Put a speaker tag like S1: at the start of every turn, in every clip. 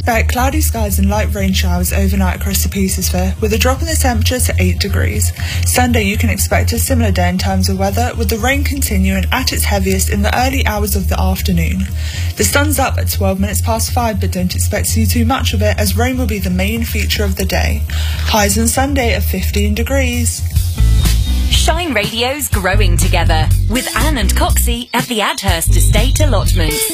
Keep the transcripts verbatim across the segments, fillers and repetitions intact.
S1: expect cloudy skies and light rain showers overnight across the Petersfair, with a drop in the temperature to eight degrees. Sunday you can expect a similar day in terms of weather, with the rain continuing at its heaviest in the early hours of the afternoon. The sun's up at twelve minutes past five, but don't expect to see too much of it, as rain will be the main feature of the day. Highs on Sunday at fifteen degrees.
S2: Shine Radio's Growing Together with Anne and Coxie at the Adhurst Estate Allotments.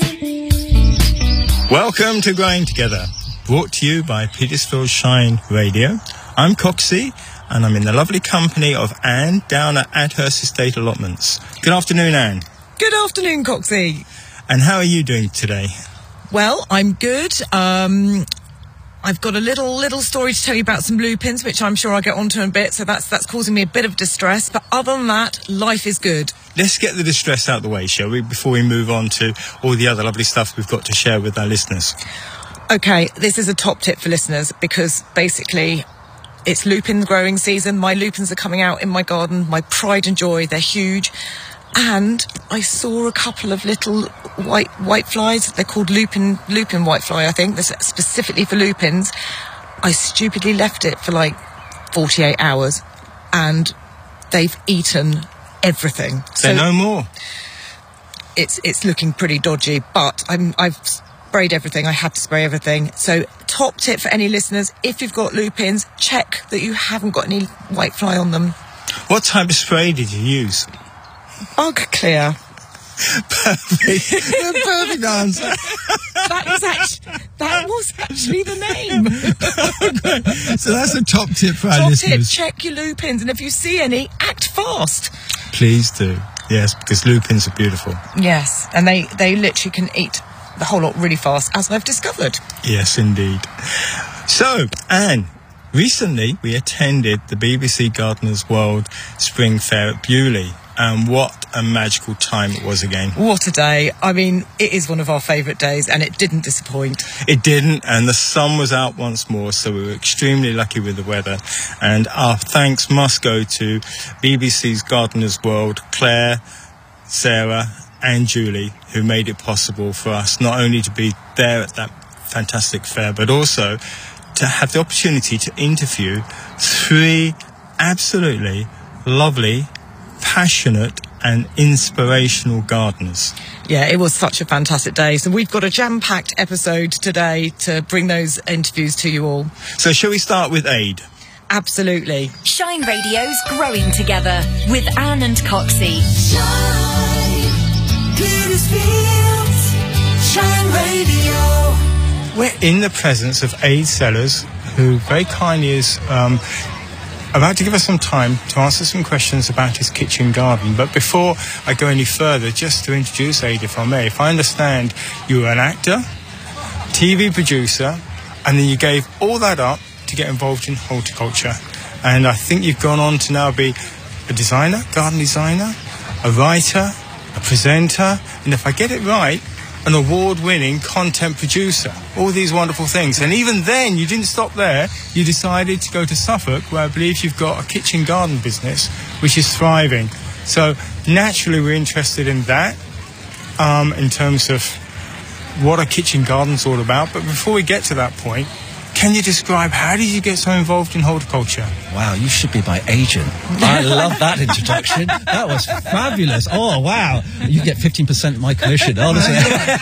S3: Welcome to Growing Together, brought to you by Petersfield Shine Radio. I'm Coxie, and I'm in the lovely company of Anne down at Adhurst Estate Allotments. Good afternoon, Anne.
S4: Good afternoon, Coxie.
S3: And how are you doing today?
S4: Well, I'm good. Um, I've got a little little story to tell you about some lupins, which I'm sure I'll get onto in a bit, so that's that's causing me a bit of distress. But other than that, life is good.
S3: Let's get the distress out of the way, shall we, before we move on to all the other lovely stuff we've got to share with our listeners.
S4: Okay, this is a top tip for listeners, because basically it's lupin growing season. My lupins are coming out in my garden, my pride and joy. They're huge. And I saw a couple of little white white flies. They're called lupin lupin whitefly, I think. They're specifically for lupins. I stupidly left it for like forty-eight hours, and they've eaten everything.
S3: Say so no more.
S4: It's it's looking pretty dodgy, but I'm I've sprayed everything. I had to spray everything. So top tip for any listeners: if you've got lupins, check that you haven't got any whitefly on them.
S3: What type of spray did you use?
S4: Bug Clear.
S3: Perfect. Perfect answer.
S4: That was actually that was actually the name.
S3: Okay. So that's a top tip for our
S4: top
S3: listeners.
S4: Tip: check your lupins, and if you see any, act fast.
S3: Please do. Yes, because lupins are beautiful.
S4: Yes, and they they literally can eat the whole lot really fast, as I've discovered.
S3: Yes, indeed. So, Anne, recently we attended the B B C Gardeners' World Spring Fair at Beaulieu. And what a magical time it was again.
S4: What a day. I mean, it is one of our favourite days, and it didn't disappoint.
S3: It didn't, and the sun was out once more, so we were extremely lucky with the weather. And our thanks must go to B B C's Gardeners' World, Claire, Sarah and Julie, who made it possible for us not only to be there at that fantastic fair, but also to have the opportunity to interview three absolutely lovely, passionate and inspirational gardeners.
S4: Yeah, it was such a fantastic day. So we've got a jam-packed episode today to bring those interviews to you all.
S3: So shall we start with Aid?
S4: Absolutely.
S2: Shine Radio's Growing Together with Anne and Coxie.
S5: Shine, Petersfield, Shine Radio.
S3: We're in the presence of Aid Sellers, who very kindly is um, about to give us some time to answer some questions about his kitchen garden. But before I go any further, just to introduce Aid, if I may, if I understand, you were an actor, T V producer, and then you gave all that up to get involved in horticulture. And I think you've gone on to now be a designer, garden designer, a writer, a presenter, and if I get it right, an award-winning content producer. All these wonderful things. And even then, you didn't stop there. You decided to go to Suffolk, where I believe you've got a kitchen garden business, which is thriving. So naturally, we're interested in that, um, in terms of what a kitchen garden's all about. But before we get to that point, can you describe how did you get so involved in horticulture?
S6: Wow, you should be my agent. I love that introduction. That was fabulous. Oh, wow. You get fifteen percent of my commission, honestly.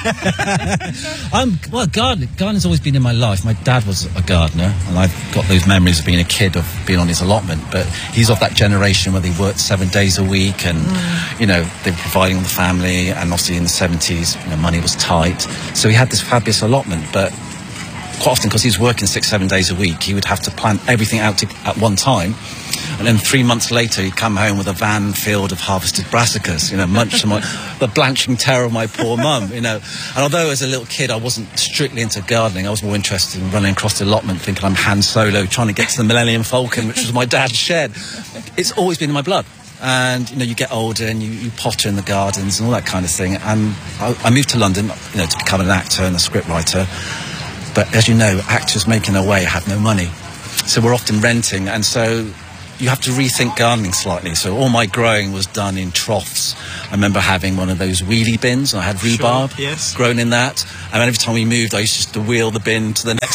S6: um, well, garden, gardening's always been in my life. My dad was a gardener, and I've got those memories of being a kid, of being on his allotment. But he's of that generation where they worked seven days a week, and, mm. you know, they were providing the family, and obviously in the seventies, you know, money was tight. So he had this fabulous allotment, but quite often, because he was working six, seven days a week, he would have to plan everything out to, at one time. And then three months later, he'd come home with a van filled of harvested brassicas, you know, much to my, the blanching terror of my poor mum, you know. And although as a little kid I wasn't strictly into gardening, I was more interested in running across the allotment thinking I'm Han Solo trying to get to the Millennium Falcon, which was my dad's shed. It's always been in my blood. And, you know, you get older and you, you potter in the gardens and all that kind of thing. And I, I moved to London, you know, to become an actor and a scriptwriter. But as you know, actors making their way have no money. So we're often renting, and so you have to rethink gardening slightly. So all my growing was done in troughs I remember having one of those wheelie bins, and I had rhubarb
S3: Sure, yes.
S6: grown in that. And every time we moved, I used just to wheel the bin to the next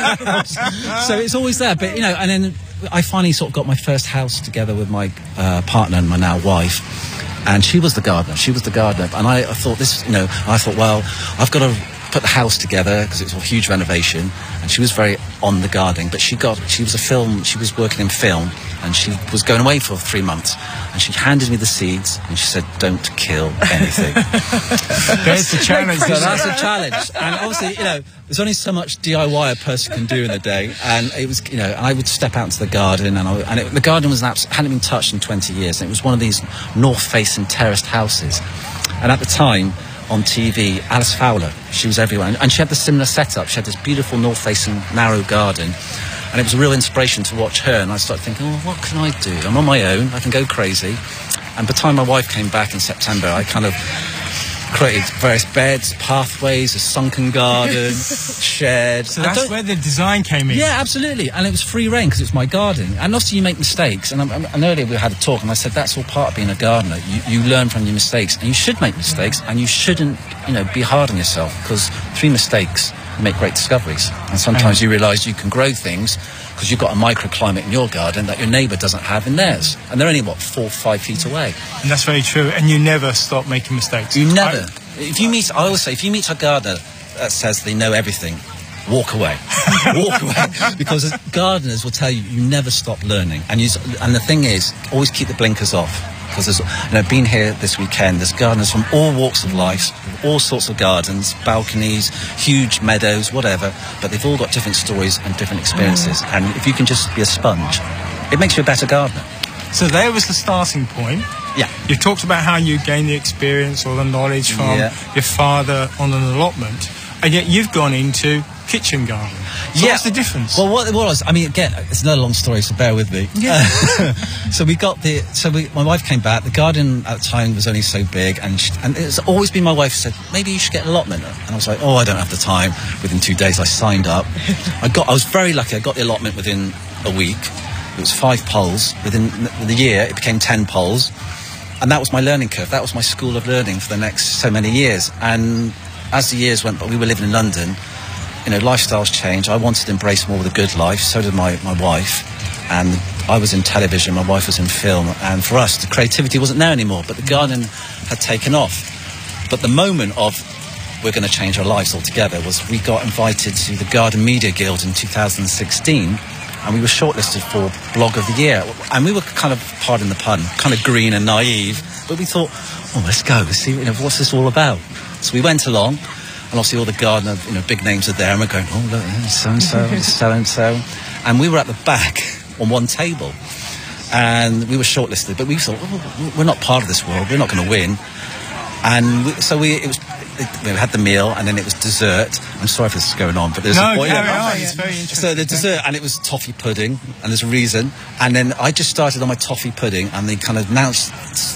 S6: house. So it's always there. But, you know, and then I finally sort of got my first house together with my uh, partner and my now wife. And she was the gardener. She was the gardener. And I, I thought this, you know, I thought, well, I've got to put the house together because it was a huge renovation. And she was very on the gardening. But she got, she was a film, she was working in film. And she was going away for three months. And she handed me the seeds. And she said, don't kill anything.
S3: There's the challenge.
S6: So that's a challenge. And obviously, you know, there's only so much D I Y a person can do in a day. And it was, you know, I would step out into the garden, and, I, and it, the garden was an abs- hadn't been touched in twenty years. And it was one of these north-facing terraced houses. And at the time, on T V, Alice Fowler, she was everywhere. And she had the similar setup. She had this beautiful north-facing narrow garden. And it was a real inspiration to watch her. And I started thinking, oh, what can I do? I'm on my own. I can go crazy. And by the time my wife came back in September, I kind of created various beds, pathways, a sunken garden, shed.
S3: So that's where the design came in.
S6: Yeah, absolutely. And it was free reign because it's my garden. And obviously you make mistakes. And, I'm, I'm, and earlier we had a talk, and I said that's all part of being a gardener. You, you learn from your mistakes, and you should make mistakes, and you shouldn't, you know, be hard on yourself, because through mistakes you make great discoveries. And sometimes you realise you can grow things because you've got a microclimate in your garden that your neighbour doesn't have in theirs. And they're only, what, four, five feet away.
S3: And that's very true. And you never stop making mistakes.
S6: You never.
S3: I,
S6: if you meet, I always say, if you meet a gardener that says they know everything, walk away. Walk away. Because gardeners will tell you, you never stop learning. And you, and the thing is, always keep the blinkers off. Because there's, you know, been here this weekend, there's gardeners from all walks of life, all sorts of gardens, balconies, huge meadows, whatever, but they've all got different stories and different experiences. And if you can just be a sponge, it makes you a better gardener.
S3: So there was the starting point.
S6: Yeah.
S3: You talked about how you gained the experience or the knowledge from
S6: Yeah.
S3: your father on an allotment, and yet you've gone into kitchen gardening. So
S6: Yeah.
S3: what's the difference?
S6: Well, what it was, I mean, again, it's another long story, so bear with me.
S3: Yeah.
S6: so we got the, so we, my wife came back. The garden at the time was only so big, and she, and it's always been my wife who said, maybe you should get an allotment. And I was like, oh, I don't have the time. Within two days, I signed up. I got, I was very lucky. I got the allotment within a week. It was five poles. Within the year, it became ten poles. And that was my learning curve. That was my school of learning for the next so many years. And as the years went by, we were living in London. You know, lifestyles change. I wanted to embrace more of the good life. So did my, my wife. And I was in television, my wife was in film. And for us, the creativity wasn't there anymore. But the garden had taken off. But the moment of we're going to change our lives altogether was we got invited to the Garden Media Guild in two thousand sixteen. And we were shortlisted for Blog of the Year. And we were kind of, pardon the pun, kind of green and naive. But we thought, oh, let's go. Let's see, you know, what's this all about? So we went along. And obviously all the gardener, you know, big names are there, and we're going, oh, look, so-and-so, so-and-so. And we were at the back on one table, and we were shortlisted, but we thought, oh, we're not part of this world, we're not going to win. And we, so we, it was, it, we had the meal, and then it was dessert. I'm sorry if this is going on, but there's
S3: no,
S6: a point.
S3: carry on. It's very interesting.
S6: So the dessert, and it was toffee pudding, and there's a reason. And then I just started on my toffee pudding, and they kind of announced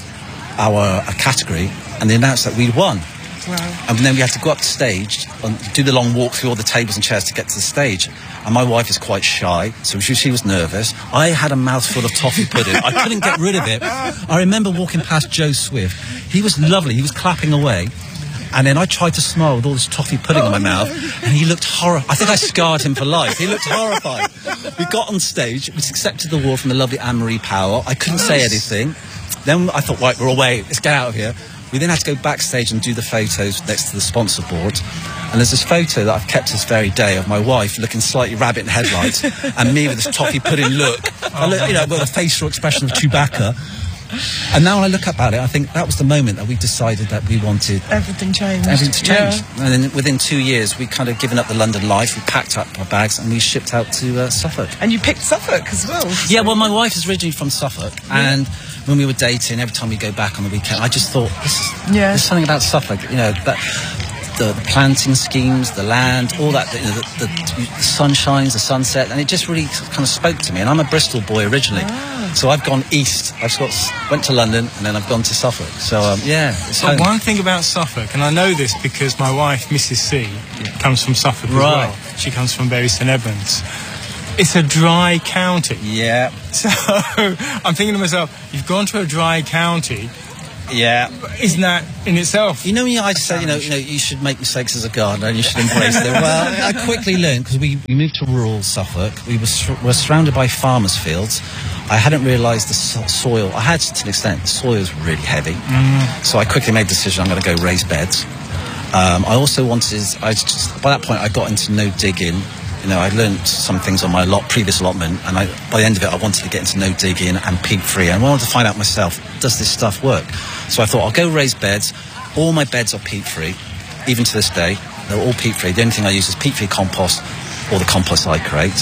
S6: our a category, and they announced that we'd won.
S4: Wow.
S6: And then we had to go up to stage and do the long walk through all the tables and chairs to get to the stage. And my wife is quite shy, so she, she was nervous. I had a mouthful of toffee pudding. I couldn't get rid of it. I remember walking past Joe Swift. He was lovely. He was clapping away. And then I tried to smile with all this toffee pudding in my mouth, and he looked horrified. I think I scarred him for life. He looked horrified. We got on stage. We accepted the award from the lovely Anne-Marie Powell. I couldn't say anything. Then I thought, right, we're away. Let's get out of here. We then had to go backstage and do the photos next to the sponsor board. And there's this photo that I've kept to this very day of my wife looking slightly rabbit in headlights and me with this toffee pudding look. I look, you know, with a facial expression of Chewbacca. And now when I look up at it, I think that was the moment that we decided that we wanted
S4: Everything changed.
S6: everything to change.
S4: Yeah.
S6: And then within two years, we kind of given up the London life. We packed up our bags and we shipped out to uh, Suffolk.
S4: And you picked Suffolk as well.
S6: Yeah, well, my wife is originally from Suffolk, and when we were dating, every time we go back on the weekend, I just thought, this is,
S4: Yeah.
S6: there's something about Suffolk, you know, that the, the planting schemes, the land, all that, you know, the, the, the sunshines, the sunset, and it just really kind of spoke to me. And I'm a Bristol boy originally, so I've gone east. I've got, went to London, and then I've gone to Suffolk. So, um, yeah, it's
S3: But
S6: home.
S3: one thing about Suffolk, and I know this because my wife, Missus C, comes from Suffolk as
S6: Right.
S3: well. She comes from Bury St Edmunds. It's a dry county.
S6: Yeah.
S3: So I'm thinking to myself, you've gone to a dry county,
S6: Yeah.
S3: Isn't that in itself?
S6: You know, when you, I say, you know, you know, you should make mistakes as a gardener and you should embrace them. Well, I quickly learned, because we, we moved to rural Suffolk. We were, sur- were surrounded by farmers' fields. I hadn't realised the so- soil. I had to an extent. The soil was really heavy. Mm. So I quickly made the decision, I'm going to go raise beds. Um, I also wanted, I just, by that point, I got into no digging. You know, I learned some things on my lot, previous allotment, and I, by the end of it, I wanted to get into no digging and peat free. And I wanted to find out myself, does this stuff work? So I thought, I'll go raise beds. All my beds are peat free, even to this day. They're all peat free. The only thing I use is peat free compost or the compost I create.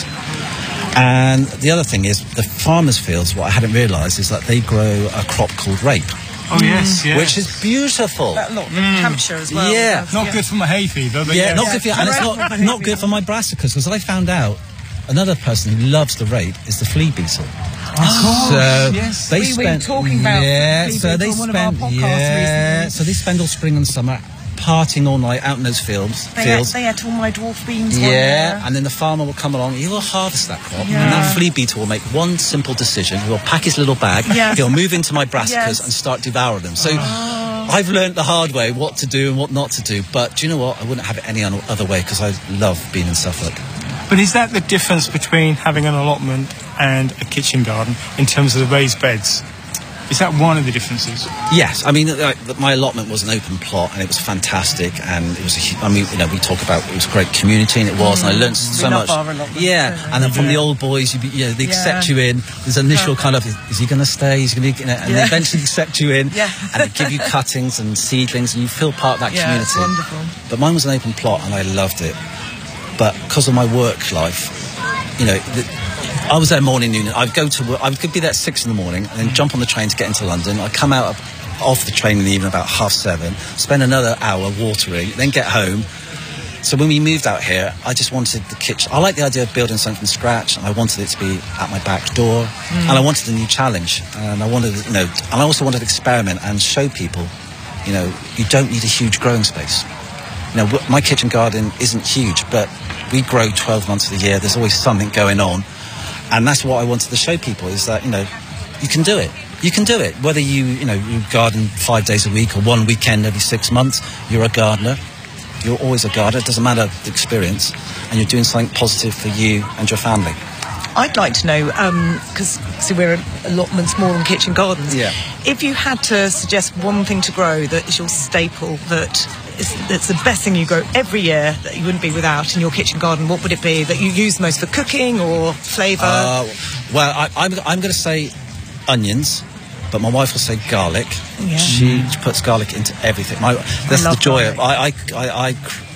S6: And the other thing is, the farmers' fields, what I hadn't realised is that they grow a crop called rape.
S3: Oh, yes, yes.
S6: Which is beautiful.
S4: That lot, mm. Hampshire as well.
S6: Yeah.
S4: Yes,
S3: Not
S4: yeah.
S3: good for my hay fever, but
S6: Yeah,
S3: yes.
S6: not good for you, and it's not, not good for my brassicas, because I found out another person who loves the rape is the flea beetle.
S3: Of course,
S6: So
S3: yes.
S6: they
S4: We were
S6: spend,
S4: talking about
S6: yeah,
S4: flea
S6: so they
S4: beetle on one of our
S6: spend,
S4: podcasts
S6: yeah,
S4: recently.
S6: so they spend all spring and summer partying all night out in those fields.
S4: They
S6: fields.
S4: ate, they ate all my dwarf beans. one
S6: Yeah,
S4: year.
S6: and then the farmer will come along, he will harvest that crop,
S4: Yeah.
S6: and that flea beetle will make one simple decision. He will pack his little bag,
S4: Yes.
S6: he'll move into my brassicas
S4: Yes.
S6: and start devouring them. So I've learnt the hard way what to do and what not to do, but do you know what? I wouldn't have it any other way, because I love being in Suffolk.
S3: But is that the difference between having an allotment and a kitchen garden in terms of the raised beds? Is that one of the differences?
S6: Yes, I mean, like, my allotment was an open plot, and it was fantastic, and it was a hu- I mean, you know, we talk about it was a great community, and it was, and I learnt so
S4: love
S6: much.
S4: our allotment,
S6: Yeah,
S4: don't we?
S6: and then from
S3: Yeah.
S6: the old boys, you, be, you know, they
S4: Yeah.
S6: accept you in. There's initial kind of, is, is he going to stay? Is he going to, you know, and
S4: Yeah.
S6: they eventually accept you in,
S4: Yeah.
S6: and they give you cuttings and seedlings, and you feel part of that
S4: Yeah,
S6: community.
S4: it's wonderful.
S6: But mine was an open plot, and I loved it. But because of my work life, you know, the, I was there morning, noon. I'd go to work, I could be there at six in the morning, and then jump on the train to get into London. I'd come out of, off the train in the evening about half seven, spend another hour watering, then get home. So when we moved out here, I just wanted the kitchen. I like the idea of building something from scratch, and I wanted it to be at my back door, mm. and I wanted a new challenge, and I wanted, you know, and I also wanted to experiment and show people, you know, you don't need a huge growing space. You know, my kitchen garden isn't huge, but we grow twelve months of the year. There's always something going on. And that's what I wanted to show people, is that, you know, you can do it. You can do it. Whether you, you know, you garden five days a week or one weekend every six months, you're a gardener. You're always a gardener. It doesn't matter the experience. And you're doing something positive for you and your family.
S4: I'd like to know, because so we're allotments more than kitchen gardens.
S6: Yeah.
S4: If you had to suggest one thing to grow that is your staple, that is that's the best thing you grow every year that you wouldn't be without in your kitchen garden, what would it be that you use most for cooking or flavour?
S6: Uh, well, I, I'm, I'm going to say onions, but my wife will say garlic.
S4: Yeah.
S6: She puts garlic into everything. My, that's the
S4: love
S6: joy
S4: garlic.
S6: of I, I, I, I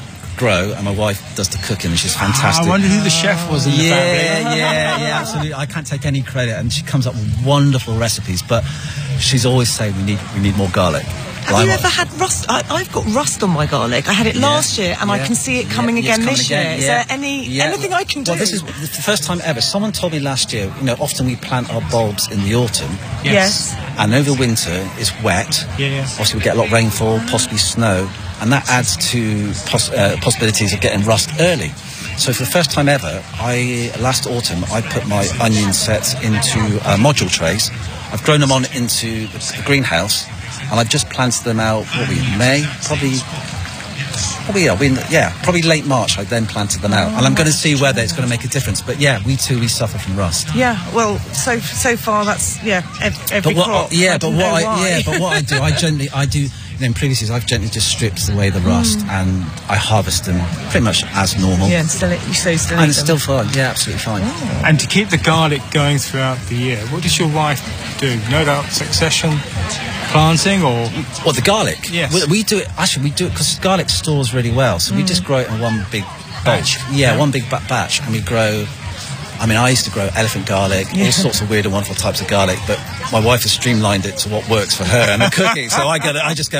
S6: grow, and my wife does the cooking, and she's fantastic.
S3: I wonder who the chef was in the
S6: Yeah,
S3: family.
S6: yeah, yeah, absolutely. I can't take any credit, and she comes up with wonderful recipes. But she's always saying we need we need more garlic.
S4: Have
S6: Well,
S4: you
S6: I-
S4: ever had rust? I, I've got rust on my garlic. I had it last year, and I
S6: yeah.
S4: can see it coming
S6: Yeah,
S4: again
S6: it's
S4: this
S6: coming
S4: year.
S6: again,
S4: Is
S6: yeah.
S4: there any
S6: Yeah.
S4: anything I can do?
S6: Well, this is the first time ever. Someone told me last year, you know, often we plant our bulbs in the autumn,
S4: Yes.
S6: and over winter it's wet.
S3: Yeah, yeah.
S6: Obviously, we get a lot of rainfall, possibly snow, and that adds to poss- uh, possibilities of getting rust early. So for the first time ever, I last autumn I put my onion sets into uh, module trays. I've grown them on into the, the greenhouse, and I've just planted them out. What were we, May? Probably. Probably yeah, we, yeah, probably late March. I then planted them out, and I'm going to see whether it's going to make a difference. But yeah, we too we suffer from rust.
S4: Yeah, well, so so far that's yeah ev- every
S6: But what,
S4: crop.
S6: yeah,
S4: I
S6: but
S4: didn't
S6: what
S4: know
S6: I,
S4: why.
S6: yeah, but what I do, I gently, I do. You know, in previous years, I've gently just stripped away the rust, and I harvest them pretty much as normal,
S4: yeah, and still you so still
S6: and
S4: eat
S6: it's
S4: them.
S6: still fine. Yeah, absolutely fine.
S3: And to keep the garlic going throughout the year, what does your wife do? No doubt succession planting or...
S6: What, the garlic?
S3: Yes.
S6: We, we do it, actually, we do it because garlic stores really well. So we just grow it in one big
S3: Batch.
S6: bulk. Yeah, one big ba- batch. And we grow, I mean, I used to grow elephant garlic, all sorts of weird and wonderful types of garlic, but my wife has streamlined it to what works for her and the cooking. So I, get it, I just go,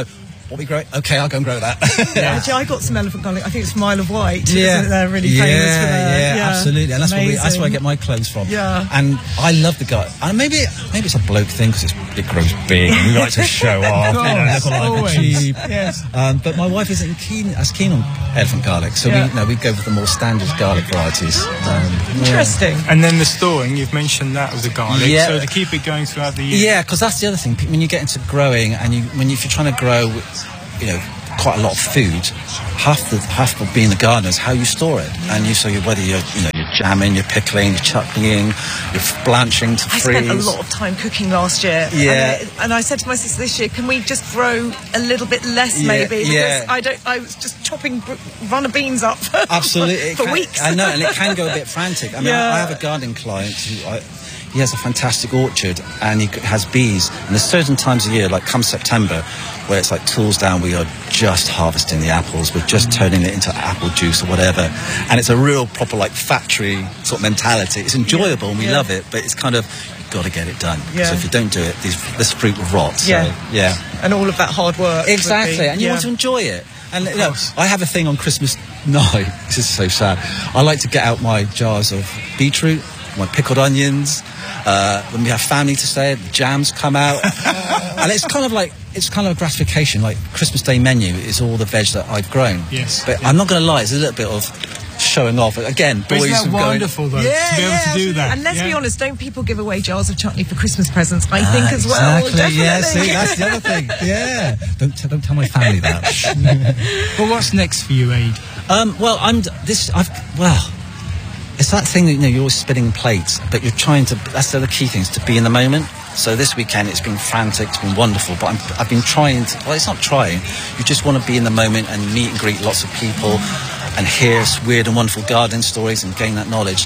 S6: what we grow? Okay, I'll go and grow that.
S4: Yeah. Actually, I got some elephant garlic. I think it's from Isle of Wight.
S6: Yeah,
S4: Isn't it? They're really
S6: yeah,
S4: famous for their,
S6: yeah,
S4: yeah,
S6: absolutely, and that's where we, that's where I
S4: amazing.
S6: get my clothes from.
S4: Yeah.
S6: And I love the garden. And maybe maybe it's a bloke thing because it grows big. And we like to show off. You know, look what I've
S3: Always.
S6: achieved.
S3: Yes.
S6: Um, but my wife isn't keen as keen on elephant garlic, so
S4: Yeah.
S6: we no we go for the more standard garlic varieties. Um, yeah.
S4: Interesting.
S3: And then the storing, you've mentioned that of the garlic,
S6: Yeah.
S3: so to keep it going throughout the year.
S6: Yeah, because that's the other thing. When you get into growing, and you when you, if you're trying to grow, you know, quite a lot of food, half the half of being a gardener is how you store it. And you so you whether you're you know you're jamming, you're pickling, you're chutneying, you're blanching to
S4: I
S6: freeze.
S4: spent a lot of time cooking last year.
S6: Yeah.
S4: And I, and I said to my sister this year, can we just grow a little bit less,
S6: Yeah,
S4: maybe? Because
S6: yeah.
S4: I don't. I was just chopping br- runner beans up
S6: Absolutely,
S4: for,
S6: It
S4: for
S6: can-
S4: weeks.
S6: I know, and it can go a bit frantic. I mean,
S4: Yeah.
S6: I, I have a gardening client who I, he has a fantastic orchard and he has bees. And there's certain times of year, like come September, where it's like tools down. We are just harvesting the apples. We're just turning it into apple juice or whatever. And it's a real proper like factory sort of mentality. It's enjoyable and we
S4: Yeah.
S6: love it, but it's kind of you've got to get it done.
S4: Yeah.
S6: So if you don't do it, these, this fruit will rot. So,
S4: Yeah.
S6: yeah.
S4: And all of that hard work. would
S6: Exactly,
S4: be-
S6: and you
S4: yeah.
S6: want to enjoy it. And you know, I have a thing on Christmas night. This is so sad. I like to get out my jars of beetroot, my pickled onions. Uh, when we have family to stay, the jams come out, and it's kind of like it's kind of a gratification. Like Christmas Day menu is all the veg that I've grown.
S3: Yes.
S6: but
S3: Yeah.
S6: I'm not going to lie, it's a little bit of showing off. Again,
S3: But
S6: boys
S3: isn't that
S6: who going-
S3: wonderful, though,
S6: Yeah,
S3: to be able
S6: yeah,
S3: to do that?
S4: And let's be
S3: Yeah.
S4: honest, don't people give away jars of chutney for Christmas presents? I think
S6: Ah,
S4: as well.
S6: exactly. Yeah,
S4: Definitely.
S6: see, that's the other thing. Yeah, don't t- don't tell my family that.
S3: Well, what's next for you, Aid?
S6: Um, well, I'm d- this. I've well, it's that thing that you know you're always spinning plates, but you're trying to. That's the other key thing is to be in the moment. So this weekend it's been frantic, it's been wonderful, but I'm, I've been trying. To, well, it's not trying. You just want to be in the moment and meet and greet lots of people, and hear weird and wonderful gardening stories and gain that knowledge.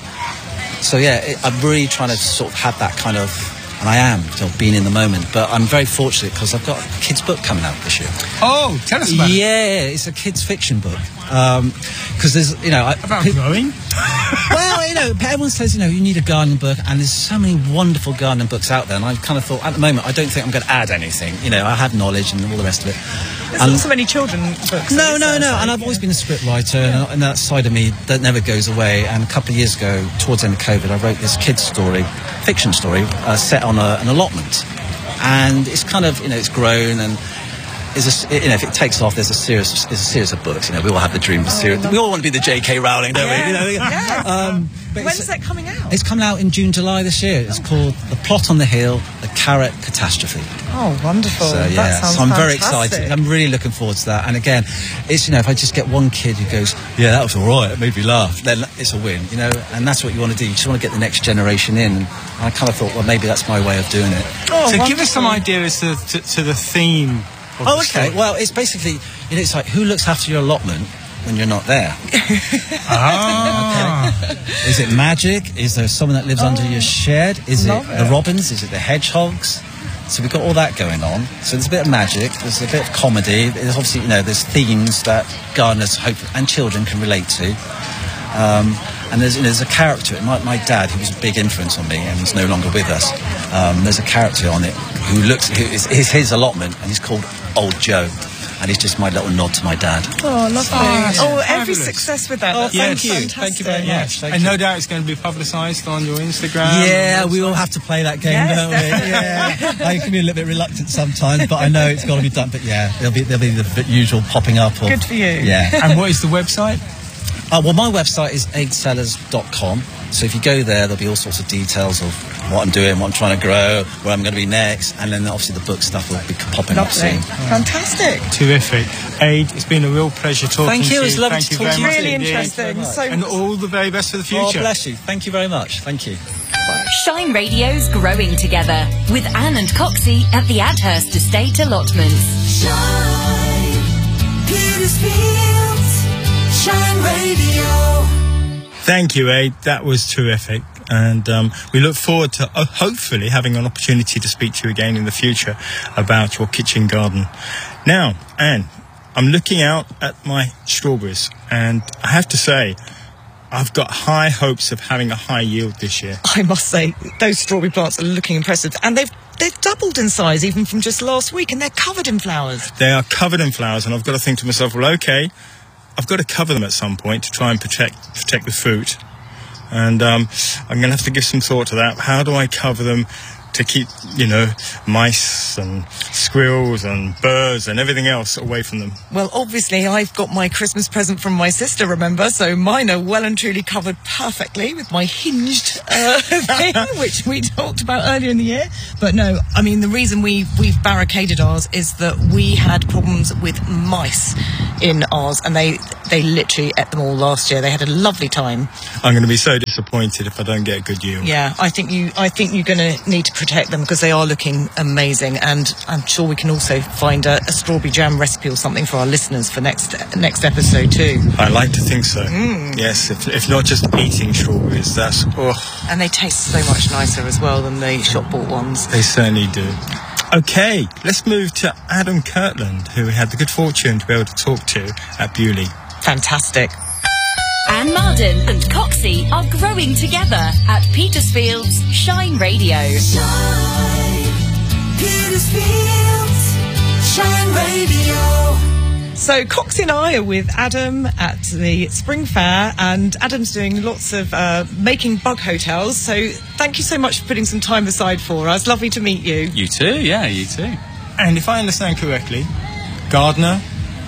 S6: So yeah, it, I'm really trying to sort of have that kind of. And I am still being in the moment, but I'm very fortunate because I've got a kids' book coming out this year.
S3: Oh, tell us about it.
S6: Yeah, it's a kids' fiction book. Because there's, you know, I,
S3: About
S6: pe-
S3: growing?
S6: well, you know, everyone says, you know, you need a gardening book, and there's so many wonderful gardening books out there. And I kind of thought, at the moment, I don't think I'm going to add anything. You know, I have knowledge and all the rest of it.
S4: There's
S6: And-
S4: not so many children books.
S6: no,
S4: is
S6: no,
S4: there?
S6: no.
S4: So,
S6: And I've
S4: yeah.
S6: always been a script writer, and, and that side of me that never goes away. And a couple of years ago, towards the end of COVID, I wrote this kids' story, fiction story, uh, set on a, an allotment. And it's kind of, you know, it's grown and. Is a, you know, if it takes off, there's a series, there's a series of books. You know, we all have the dream of a series. We all want to be the J K Rowling, don't we? You know,
S4: Yeah.
S6: um, but
S4: When's
S6: it's-
S4: that coming out?
S6: It's coming out in June, July this year. It's called The Plot on the Hill, The Carrot Catastrophe.
S4: Oh, wonderful.
S6: So, yeah,
S4: That sounds
S6: so I'm very
S4: fantastic.
S6: excited. I'm really looking forward to that. And again, it's, you know, if I just get one kid who goes, yeah, that was all right, it made me laugh, then it's a win, you know, and that's what you want to do. You just want to get the next generation in. And I kind of thought, well, maybe that's my way of doing it.
S4: Oh,
S3: So give us some
S4: wonderful.
S3: idea as to, to, to the theme of
S6: Oh,
S3: the
S6: okay.
S3: story.
S6: Well, it's basically, you know, it's like, who looks after your allotment when you're not there?
S3: Ah.
S6: Is it magic? Is there someone that lives under your shed? Is it
S4: love
S6: the robins? Is it the hedgehogs? So we've got all that going on. So there's a bit of magic. There's a bit of comedy. There's obviously, you know, there's themes that gardeners hope and children can relate to. Um, and there's, you know, there's a character. My, my dad, who was a big influence on me, and he's no longer with us. Um, there's a character on it who looks, who is, is his allotment, and he's called Old Joe. And he's just my little nod to my dad.
S4: Oh, lovely.
S3: Oh,
S4: Oh,
S3: yeah.
S4: every
S3: Fabulous.
S4: success with that.
S6: Oh,
S4: That
S6: thank
S4: sounds
S6: you.
S4: fantastic.
S6: Thank you very much.
S3: Yes.
S6: Thank
S3: And
S6: you.
S3: no doubt it's going to be publicised on your Instagram.
S6: Yeah,
S3: and
S6: we
S3: website.
S6: all have to play that game,
S4: Yes,
S6: don't we? Yeah, I can be a little bit reluctant sometimes, but I know it's got to be done. But yeah, there'll be there'll be the usual popping up. Of,
S4: Good for you.
S6: Yeah.
S3: And what is the website?
S6: Uh, well, my website is aid sellers dot com. So if you go there, there'll be all sorts of details of what I'm doing, what I'm trying to grow, where I'm going to be next, and then obviously the book stuff will be popping up
S4: Lovely.
S6: soon.
S4: Fantastic.
S3: Terrific. Aid, it's been a real pleasure talking
S6: Thank you,
S3: to
S6: it's
S3: you.
S6: lovely
S3: Thank
S6: to
S3: you
S6: talk
S3: very
S6: to you
S3: much
S6: too.
S4: Really
S3: indeed.
S4: interesting. So
S3: And all the very best for the
S6: Oh,
S3: future.
S6: bless you. Thank you very much. Thank you.
S2: Shine Radio's Growing Together with Anne and Coxie at the Adhurst Estate Allotments.
S5: Shine, Petersfield, Shine Radio.
S3: Thank you, Aid. That was terrific. And um, we look forward to uh, hopefully having an opportunity to speak to you again in the future about your kitchen garden. Now, Anne, I'm looking out at my strawberries, and I have to say, I've got high hopes of having a high yield this year.
S4: I must say, those strawberry plants are looking impressive. And they've they've doubled in size even from just last week, and they're covered in flowers.
S3: They are covered in flowers, and I've got to think to myself, well, okay, I've got to cover them at some point to try and protect protect the fruit. And um, I'm going to have to give some thought to that. How do I cover them to keep, you know, mice and squirrels and birds and everything else away from them?
S4: Well, obviously, I've got my Christmas present from my sister, remember? So mine are well and truly covered perfectly with my hinged uh, thing, which we talked about earlier in the year. But no, I mean, the reason we, we've barricaded ours is that we had problems with mice in ours, and they, they literally ate them all last year. They had a lovely time.
S3: I'm going to be so disappointed if I don't get a good yield.
S4: Yeah, I think, you, I think you're going to need to protect them because they are looking amazing, and I'm sure we can also find a, a strawberry jam recipe or something for our listeners for next next episode too.
S3: I like to think so. Mm. Yes, if, if not just eating strawberries, that's oh.
S4: And they taste so much nicer as well than the shop bought ones.
S3: They certainly do. Okay, let's move to Adam Kirtland, who we had the good fortune to be able to talk to at Bewley.
S4: Fantastic.
S2: Anne Marden and Coxie are growing together at Petersfield's Shine Radio.
S5: Shine, Petersfield's Shine Radio.
S4: So Coxie and I are with Adam at the Spring Fair, and Adam's doing lots of uh, making bug hotels. So thank you so much for putting some time aside for us. Lovely to meet you.
S7: You too, yeah, you too.
S3: And if I understand correctly, gardener,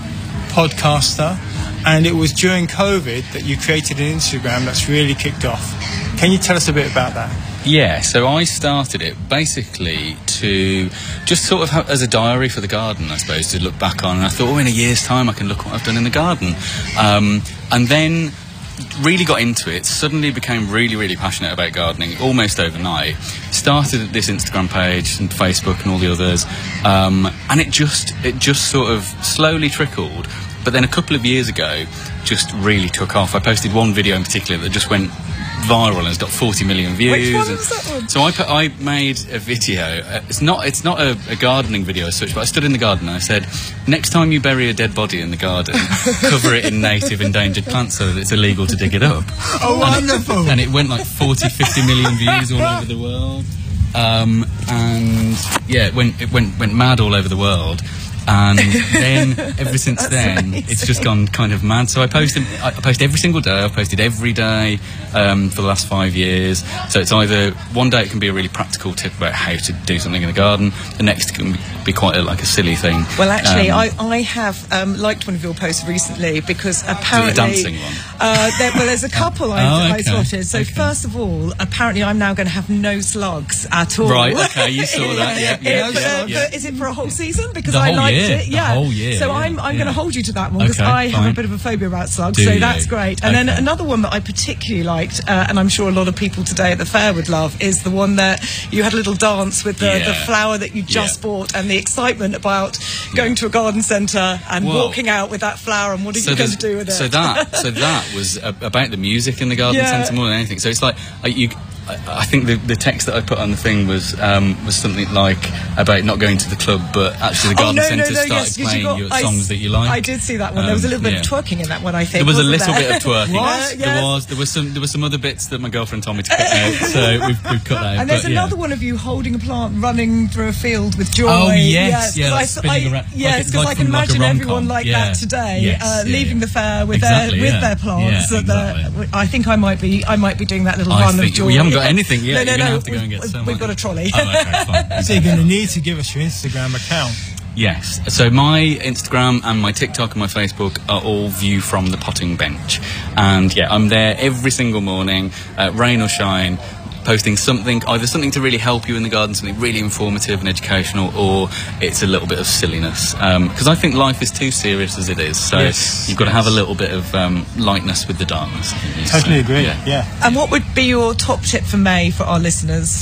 S3: podcaster, and it was during COVID that you created an Instagram that's really kicked off. Can you tell us a bit about that?
S7: Yeah, so I started it basically to just sort of have, as a diary for the garden, I suppose, to look back on. And I thought, oh, in a year's time I can look what I've done in the garden. Um, and then really got into it, suddenly became really, really passionate about gardening almost overnight. Started this Instagram page and Facebook and all the others. Um, and it just, it just sort of slowly trickled. But then a couple of years ago, just really took off. I posted one video in particular that just went viral and has got forty million views.
S4: Which one was that one?
S7: So I put, I made a video. Uh, it's not it's not a, a gardening video as such, but I stood in the garden and I said, next time you bury a dead body in the garden, cover it in native endangered plants so that it's illegal to dig it up.
S3: Oh,
S7: and
S3: wonderful!
S7: It, and it went like forty, fifty million views all over the world. Um, and yeah, it went it went went mad all over the world. And then ever since
S4: That's
S7: then
S4: amazing.
S7: it's just gone kind of mad. So I post I post every single day. I've posted every day um, for the last five years. So it's either one day it can be a really practical tip about how to do something in the garden, the next can be quite a, like a silly thing.
S4: Well, actually,
S7: um,
S4: I, I have um, liked one of your posts recently because apparently...
S7: The dancing one?
S4: Uh, there, well, there's a couple I,
S7: Oh,
S4: I
S7: okay.
S4: spotted. So
S7: Okay.
S4: first of all, apparently I'm now going to have no slugs at all.
S7: Right, okay, you saw that, yeah, yeah,
S4: Uh,
S7: yeah,
S4: but
S7: yeah.
S4: Is it for a whole season? Because
S7: The
S4: I
S7: whole
S4: liked
S7: year,
S4: it.
S7: the
S4: Yeah.
S7: whole year,
S4: So
S7: yeah,
S4: I'm, I'm
S7: yeah.
S4: going to hold you to that one because
S7: Okay,
S4: I have
S7: fine.
S4: a bit of a phobia about slugs.
S7: Do
S4: so
S7: you?
S4: that's great. And then
S7: Okay.
S4: another one that I particularly liked, uh, and I'm sure a lot of people today at the fair would love, is the one that you had a little dance with the,
S7: Yeah.
S4: the flower that you just
S7: Yeah.
S4: bought and the excitement about going to a garden centre and
S7: Well,
S4: walking out with that flower and what are you going
S7: there's-
S4: to do with it?
S7: So that, so that was a, about the music in the garden
S4: Yeah.
S7: centre more than anything. So it's like uh, you. I, I think the, the text that I put on the thing was um, was something like about not going to the club, but actually the
S4: Oh,
S7: garden
S4: no, no,
S7: centre
S4: no,
S7: started
S4: yes, 'cause you
S7: playing
S4: got-
S7: your
S4: I
S7: songs
S4: s-
S7: that you like.
S4: I did see that one. There was a little
S7: Um,
S4: bit
S7: yeah.
S4: of twerking in that one, I think.
S7: There was a
S4: wasn't
S7: little
S4: there?
S7: bit of twerking.
S4: What?
S7: There
S4: Yeah.
S7: was. There was some. There were some other bits that my girlfriend told me to cut out. So we've, we've cut that out.
S4: And there's
S7: but, yeah.
S4: another one of you holding a plant, running through a field with joy.
S7: Oh, yes, yeah,
S4: 'cause
S7: like
S4: I-
S7: spinning
S4: I-
S7: around-
S4: Yes,
S7: like-
S4: because
S7: like
S4: I can
S7: from like a
S4: imagine
S7: rom-com.
S4: everyone like
S7: Yeah.
S4: that today,
S7: Yes,
S4: uh,
S7: yeah,
S4: leaving
S7: yeah.
S4: the fair with
S7: Exactly,
S4: their with
S7: yeah.
S4: their plants.
S7: Yeah,
S4: and the-
S7: exactly.
S4: I think I might be I might be doing that little
S7: I
S4: run
S7: think-
S4: of joy.
S7: well, you haven't got anything yet.
S4: No, no,
S7: You're gonna
S4: no.
S7: have to go
S4: we've,
S7: and get some,
S4: we've
S7: aren't
S4: got a
S7: you?
S4: trolley.
S7: Oh, okay, fine.
S3: So you're going to need to give us your Instagram account.
S7: Yes. So my Instagram and my TikTok and my Facebook are all View from the Potting Bench. And yeah, I'm there every single morning, uh, rain or shine, posting something, either something to really help you in the garden, something really informative and educational, or it's a little bit of silliness. Because I think life is too serious as it is. So
S3: Yes,
S7: you've got to
S3: yes.
S7: have a little bit of um, lightness with the darkness.
S3: Totally
S7: So,
S3: agree.
S7: yeah.
S3: Yeah.
S4: And what would be your top tip for May for our listeners?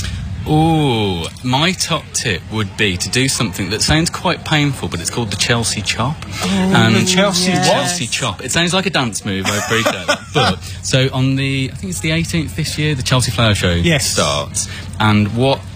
S7: Ooh, my top tip would be to do something that sounds quite painful, but it's called the Chelsea Chop. Oh,
S3: the Chelsea
S4: yes.
S3: what?
S7: Chelsea Chop. It sounds like a dance move, I appreciate that. But, so on the, I think it's the eighteenth this year, the Chelsea Flower Show
S3: Yes.
S7: starts. And what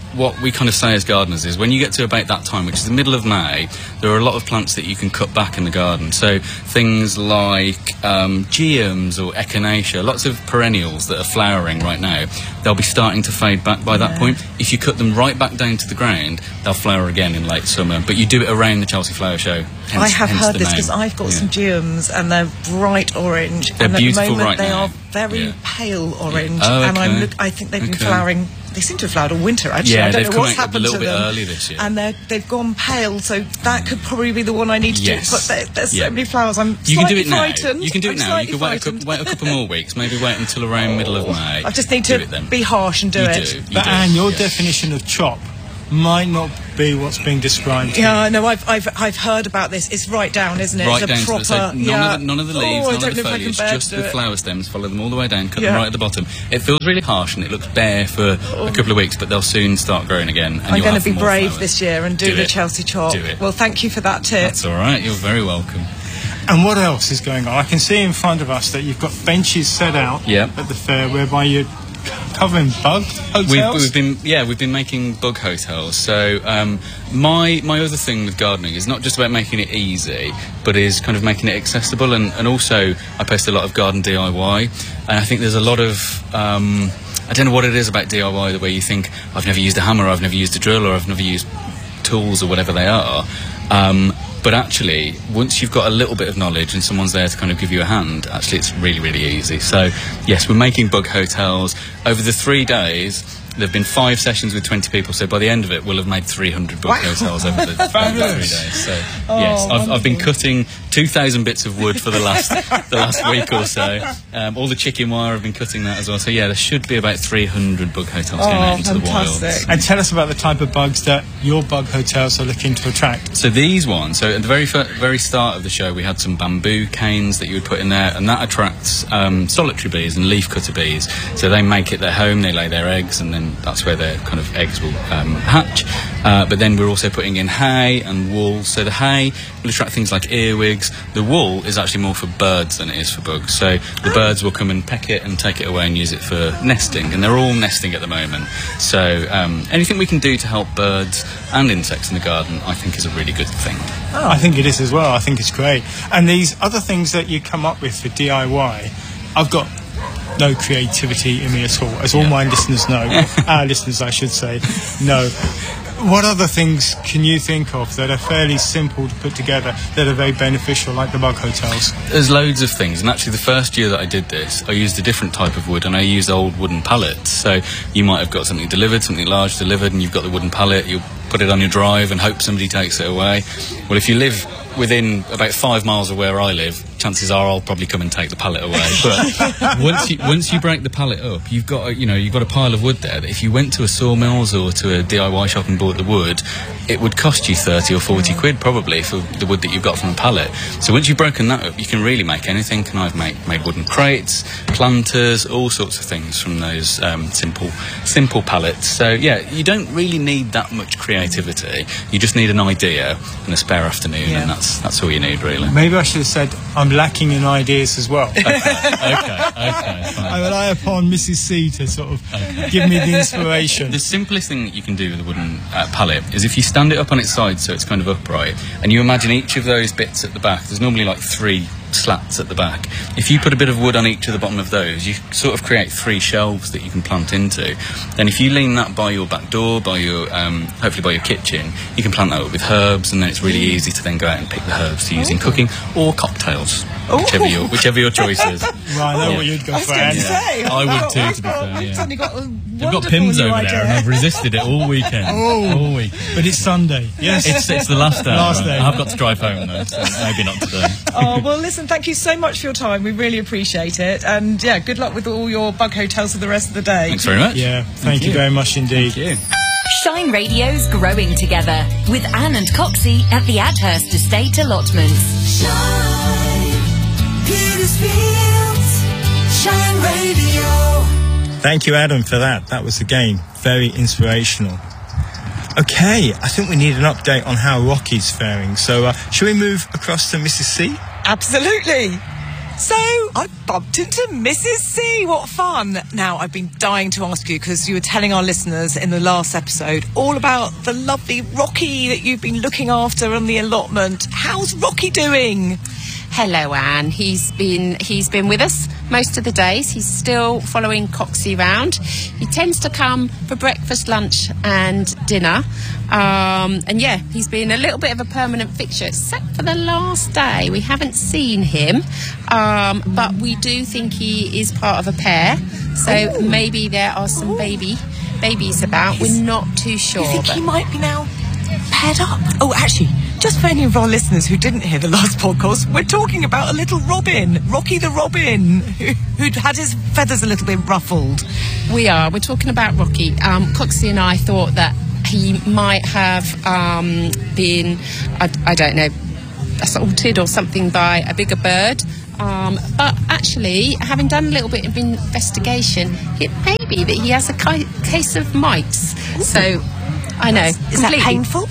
S7: what we kind of say as gardeners is when you get to about that time, which is the middle of May, there are a lot of plants that you can cut back in the garden. So things like um, geums or echinacea, lots of perennials that are flowering right now, they'll be starting to fade back by that
S4: Yeah.
S7: point. If you cut them right back down to the ground, they'll flower again in late summer. But you do it around the Chelsea Flower Show. Hence,
S4: I have
S7: hence
S4: heard
S7: the
S4: this
S7: name.
S4: because I've got
S7: Yeah.
S4: some geums and they're bright orange.
S7: They're
S4: and
S7: beautiful
S4: at the moment
S7: right
S4: they
S7: now.
S4: are very
S7: Yeah.
S4: pale orange.
S7: Oh,
S4: And I'm
S7: okay.
S4: look, I think they've been
S7: Okay.
S4: flowering. They seem to have flowered all winter, actually.
S7: Yeah,
S4: I don't
S7: they've
S4: know
S7: come
S4: what's
S7: out a
S4: happened
S7: little
S4: to
S7: bit
S4: them.
S7: early this year.
S4: And they're, they've gone pale, so that could probably be the one I need to
S7: Yes.
S4: do. But there, there's
S7: Yeah.
S4: so many flowers. I'm
S7: You can do
S4: slightly
S7: it now.
S4: frightened.
S7: You can do it
S4: I'm
S7: now. You
S4: slightly
S7: can wait a, couple,
S4: frightened.
S7: wait a couple more weeks. Maybe wait until around middle of May.
S4: I just need
S7: Do
S4: to
S7: it then.
S4: be harsh and do
S7: You
S4: it.
S7: do. You
S3: But
S7: do.
S3: Anne, your
S7: Yeah.
S3: definition of chop might not be what's being described here.
S4: Yeah, no, I've, I've I've heard about this. It's right down, isn't it?
S7: Right
S4: it's
S7: down
S4: a proper,
S7: to the so none,
S4: yeah.
S7: of the, none of the leaves,
S4: oh, I
S7: none
S4: don't
S7: of the
S4: know if I can
S7: foliage,
S4: bear
S7: just
S4: to
S7: the
S4: do it.
S7: flower stems. Follow them all the way down, cut
S4: Yeah.
S7: them right at the bottom. It feels really harsh and it looks bare for a couple of weeks, but they'll soon start growing again. And
S4: I'm
S7: you'll
S4: going
S7: have
S4: to be
S7: more
S4: brave
S7: flowers.
S4: this year and do,
S7: Do
S4: the
S7: it.
S4: Chelsea chop.
S7: Do it.
S4: Well, thank you for that tip.
S7: That's all right. You're very welcome.
S3: And what else is going on? I can see in front of us that you've got benches set out
S7: Yeah.
S3: at the fair whereby you're covering bug hotels.
S7: We've, we've been yeah we've been making bug hotels. So um, my my other thing with gardening is not just about making it easy, but is kind of making it accessible. And, and also I post a lot of garden D I Y, and I think there's a lot of um, I don't know what it is about D I Y, the way you think I've never used a hammer, I've never used a drill, or I've never used tools or whatever they are. Um, but actually, once you've got a little bit of knowledge and someone's there to kind of give you a hand, actually it's really, really easy. So, yes, we're making bug hotels. Over the three days, there have been five sessions with twenty people, so by the end of it, we'll have made three hundred bug
S4: Wow.
S7: hotels over the, over the three
S3: Fabulous.
S7: days. So, yes, I've, I've been cutting two thousand bits of wood for the last the last week or so. Um, all the chicken wire, I've been cutting that as well. So, yeah, there should be about three hundred bug hotels going
S4: Oh,
S7: out into the
S4: fantastic.
S7: wilds.
S3: And tell us about the type of bugs that your bug hotels are looking to attract.
S7: So these ones, so at the very fir- very start of the show, we had some bamboo canes that you would put in there, and that attracts um, solitary bees and leafcutter bees. So they make it their home, they lay their eggs, and then that's where their kind of eggs will um, hatch. Uh, but then we're also putting in hay and wool. So the hay will attract things like earwigs. The wool is actually more for birds than it is for bugs. So the birds will come and peck it and take it away and use it for nesting, and they're all nesting at the moment. So um, anything we can do to help birds and insects in the garden, I think is a really good thing.
S3: I think it is as well. I think it's great. And these other things that you come up with for D I Y, I've got no creativity in me at all, as all
S7: Yeah.
S3: my listeners know, our listeners I should say, know. What other things can you think of that are fairly simple to put together that are very beneficial, like the bug hotels?
S7: There's loads of things, and actually the first year that I did this, I used a different type of wood, and I used old wooden pallets. So you might have got something delivered, something large delivered, and you've got the wooden pallet, you put it on your drive and hope somebody takes it away. Well, if you live within about five miles of where I live, chances are I'll probably come and take the pallet away. But once you once you break the pallet up, you've got a, you know you've got a pile of wood there that if you went to a sawmills or to a D I Y shop and bought the wood, it would cost you thirty or forty quid probably for the wood that you've got from a pallet. So once you've broken that up, you can really make anything. And I've made made wooden crates, planters, all sorts of things from those um, simple simple pallets. So yeah, you don't really need that much creativity. You just need an idea and a spare afternoon,
S4: Yeah.
S7: and that's that's all you need really.
S3: Maybe I should have said I'm lacking in ideas as well.
S7: okay, okay, fine.
S3: I rely upon Missus C to sort of give me the inspiration.
S7: The simplest thing that you can do with a wooden uh, pallet is if you stand it up on its side so it's kind of upright, and you imagine each of those bits at the back, there's normally like three slats at the back. If you put a bit of wood on each of the bottom of those, you sort of create three shelves that you can plant into. Then if you lean that by your back door, by your um, hopefully by your kitchen, you can plant that up with herbs, and then it's really easy to then go out and pick the herbs to use in cooking or cocktails, whichever your whichever your choice is.
S3: Right, I know
S7: Yeah.
S3: what you'd go
S4: I was
S3: for,
S4: going to
S3: Anne.
S4: say.
S7: I would
S4: I've
S7: too,
S4: got-
S7: to be
S4: I've got-
S7: fair,
S4: We've
S7: yeah.
S4: suddenly got a
S6: They've got
S4: wonderful
S6: Pimm's
S4: new
S6: over
S4: idea.
S6: there, and I've resisted it all weekend.
S3: Oh.
S6: All week.
S3: But it's Sunday, yes.
S6: It's, it's the last day.
S3: Last day.
S6: I've got to drive home though, so maybe not today.
S4: Oh, well, listen, thank you so much for your time. We really appreciate it. And, yeah, good luck with all your bug hotels for the rest of the day.
S7: Thanks very much.
S3: Yeah, thank, you very much indeed.
S7: Thank you.
S2: Shine Radio's Growing Together with Anne and Coxie at the Adhurst Estate Allotments.
S5: Shine, Petersfield's Shine Radio.
S3: Thank you, Adam, for that. That was, again, very inspirational. Okay, I think we need an update on how Rocky's faring. So, uh, shall we move across to Missus C?
S4: Absolutely. So I bumped into Missus C. What fun. Now, I've been dying to ask you, because you were telling our listeners in the last episode all about the lovely Rocky that you've been looking after on the allotment. How's Rocky doing?
S8: Hello, Anne. He's been he's been with us most of the days. He's still following Coxie round. He tends to come for breakfast, lunch and dinner. Um, and yeah, he's been a little bit of a permanent fixture, except for the last day. We haven't seen him, um, but we do think he is part of a pair. So Ooh. maybe there are some Ooh. baby babies about. He's, We're not too sure.
S4: You think
S8: but
S4: he might be now paired up? Oh, actually, just for any of our listeners who didn't hear the last podcast, we're talking about a little Robin, Rocky the Robin, who, who'd had his feathers a little bit ruffled.
S8: We are. We're talking about Rocky. Um, Coxie and I thought that he might have um, been, I, I don't know, assaulted or something by a bigger bird. Um, but actually, having done a little bit of investigation, it may be that he has a ki- case of mites. Ooh. So, I know.
S4: Is that painful?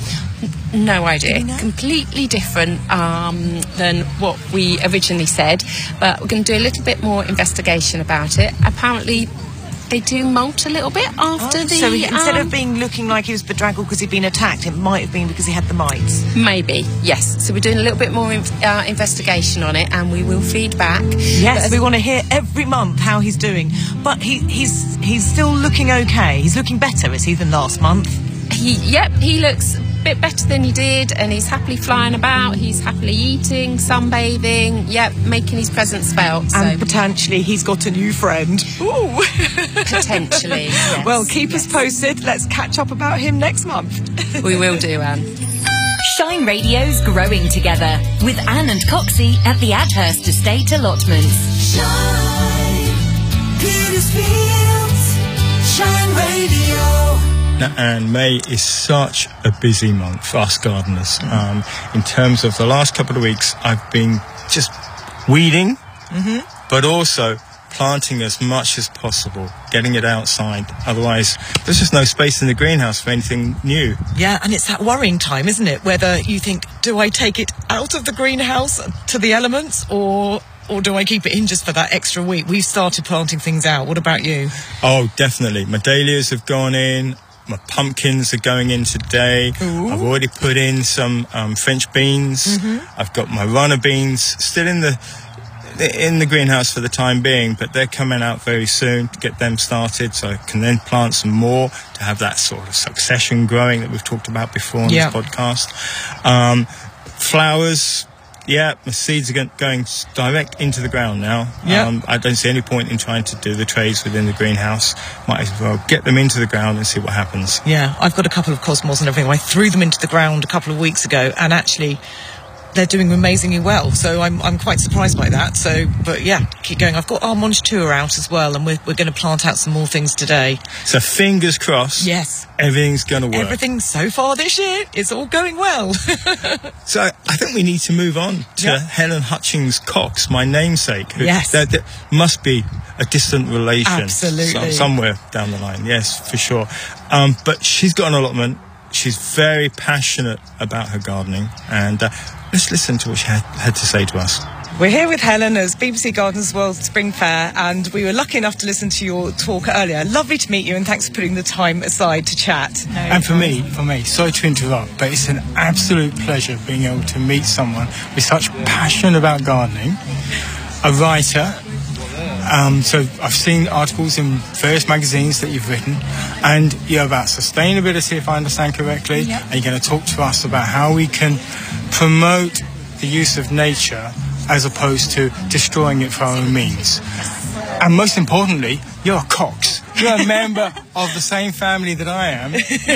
S8: No idea.
S4: No.
S8: Completely different um, than what we originally said. But we're going to do a little bit more investigation about it. Apparently, they do molt a little bit after
S4: oh,
S8: the...
S4: So he, instead
S8: um,
S4: of being looking like he was bedraggled because he'd been attacked, it might have been because he had the mites.
S8: Maybe, yes. So we're doing a little bit more in, uh, investigation on it, and we will feed back.
S4: Yes,
S8: but
S4: we want to hear every month how he's doing. But he, he's he's still looking okay. He's looking better, is he, than last month?
S8: He, yep, he looks a bit better than he did, and he's happily flying about. He's happily eating, sunbathing, yep, making his presence felt. So.
S4: And potentially he's got a new friend. Ooh.
S8: Potentially, yes.
S4: Well, keep
S8: yes.
S4: us posted. Let's catch up about him next month.
S8: We will do, Anne.
S2: Shine Radio's growing together with Anne and Coxie at the Adhurst Estate Allotments.
S5: Shine, Petersfield, Shine Radio.
S3: And May is such a busy month for us gardeners. Um, in terms of the last couple of weeks, I've been just weeding, mm-hmm. but also planting as much as possible, getting it outside. Otherwise, there's just no space in the greenhouse for anything new.
S4: Yeah, and it's that worrying time, isn't it? Whether you think, do I take it out of the greenhouse to the elements, or... or do I keep it in just for that extra week? We've started planting things out. What about you?
S3: Oh, definitely. My dahlias have gone in. My pumpkins are going in today.
S4: Ooh.
S3: I've already put in some um, French beans. Mm-hmm. I've got my runner beans still in the in the greenhouse for the time being, but they're coming out very soon to get them started, so I can then plant some more to have that sort of succession growing that we've talked about before on
S4: yeah.
S3: this podcast. Um, flowers. Yeah, my seeds are going direct into the ground now.
S4: Yeah.
S3: Um, I don't see any point in trying to do the trays within the greenhouse. Might as well get them into the ground and see what happens.
S4: Yeah, I've got a couple of cosmos and everything. I threw them into the ground a couple of weeks ago, and actually they're doing amazingly well. So I'm I'm quite surprised by that. So, but yeah, keep going. I've got our Monstera out as well, and we're we're going to plant out some more things today.
S3: So fingers crossed.
S4: Yes.
S3: Everything's going to work.
S4: Everything so far this year, it's all going well.
S3: So I think we need to move on to
S4: yep.
S3: Helen Hutchings Cox, my namesake. Who,
S4: yes.
S3: There, there must be a distant relation.
S4: Absolutely.
S3: So, somewhere down the line. Yes, for sure. Um, but she's got an allotment. She's very passionate about her gardening. And uh, let's listen to what she had, had to say to us.
S4: We're here with Helen as B B C Gardens World Spring Fair, and we were lucky enough to listen to your talk earlier. Lovely to meet you, and thanks for putting the time aside to chat.
S3: No,
S9: and for me, for me, sorry to interrupt, but it's an absolute pleasure being able to meet someone with such passion about gardening, a writer. Um, so I've seen articles in various magazines that you've written, and you're about sustainability, if I understand correctly,
S10: yep.
S9: and you're going to talk to us about how we can promote the use of nature as opposed to destroying it for our own means. And most importantly, you're a Cox. You're a member of the same family that I am.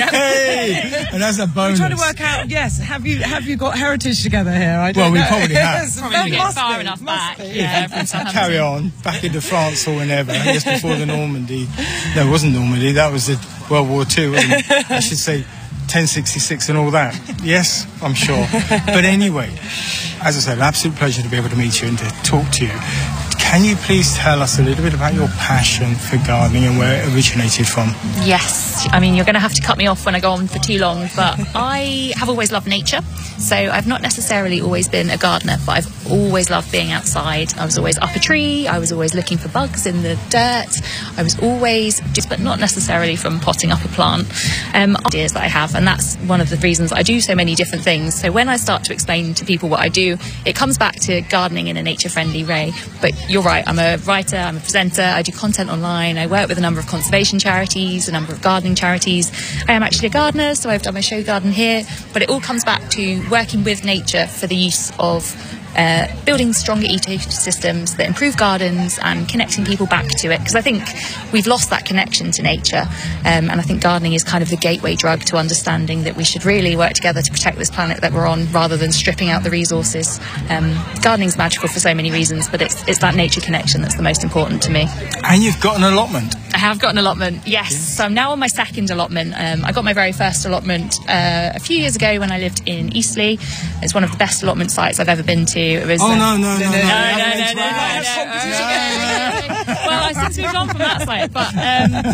S9: Hey! And that's a bonus.
S4: We're trying to work out, yes, have you have you got heritage together here? I don't
S9: well, we
S4: know.
S9: probably have.
S10: Probably get
S4: must
S10: far
S4: be,
S10: enough
S4: must
S10: back.
S4: be.
S10: Yeah, from Southampton.
S9: Carry on, back into France or whenever, just before the Normandy. No, it wasn't Normandy, that was the World War Two, wasn't it? I should say ten sixty-six and all that. Yes, I'm sure. But anyway, as I said, an absolute pleasure to be able to meet you and to talk to you. can you please tell us a little bit about your passion for gardening and where it originated from?
S10: Yes, I mean, you're going to have to cut me off when I go on for too long, but I have always loved nature. So I've not necessarily always been a gardener, but I've always loved being outside. I was always up a tree, I was always looking for bugs in the dirt, I was always, just but not necessarily from potting up a plant, um, ideas that I have, and that's one of the reasons I do so many different things. So when I start to explain to people what I do, it comes back to gardening in a nature-friendly way. But you're right, I'm a writer, I'm a presenter, I do content online, I work with a number of conservation charities, a number of gardening charities. I am actually a gardener, so I've done my show garden here, but it all comes back to working with nature for the use of uh, building stronger ecosystems that improve gardens and connecting people back to it, because I think we've lost that connection to nature, um, and I think gardening is kind of the gateway drug to understanding that we should really work together to protect this planet that we're on, rather than stripping out the resources. Um, gardening's magical for so many reasons, but it's, it's that nature connection that's the most important to me.
S9: And you've got an allotment.
S10: I have got an allotment, yes. So I'm now on my second allotment. Um, I got my very first allotment uh, a few years ago when I lived in Eastleigh. It's one of the best allotment sites I've ever been to. It was,
S9: oh,
S10: uh,
S9: no, no, no, no, no,
S10: no, no, no,
S9: no,
S10: no, no, no, no, no, no, no, no, no, no. Well, I since moved on from that site, but... Um,